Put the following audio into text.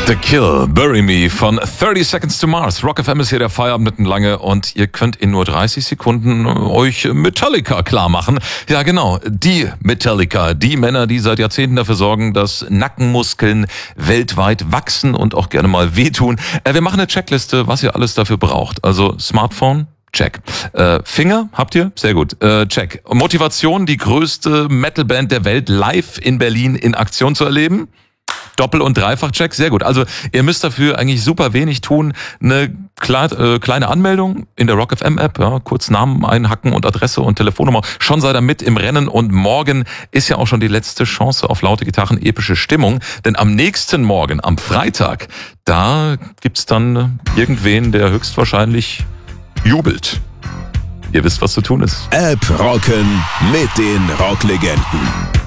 The Kill, Bury Me von 30 Seconds to Mars. Rock FM ist hier der Feierabend mitten lange und ihr könnt in nur 30 Sekunden euch Metallica klar machen. Ja genau, die Metallica, die Männer, die seit Jahrzehnten dafür sorgen, dass Nackenmuskeln weltweit wachsen und auch gerne mal wehtun. Wir machen eine Checkliste, was ihr alles dafür braucht. Also Smartphone, check. Finger, habt ihr? Sehr gut. Check. Motivation, die größte Metalband der Welt live in Berlin in Aktion zu erleben. Doppel- und Dreifach-Check, sehr gut. Also ihr müsst dafür eigentlich super wenig tun. Eine kleine Anmeldung in der Rock FM App, ja, kurz Namen einhacken und Adresse und Telefonnummer. Schon seid ihr mit im Rennen und morgen ist ja auch schon die letzte Chance auf laute Gitarren, epische Stimmung. Denn am nächsten Morgen, am Freitag, da gibt's dann irgendwen, der höchstwahrscheinlich jubelt. Ihr wisst, was zu tun ist. App rocken mit den Rocklegenden.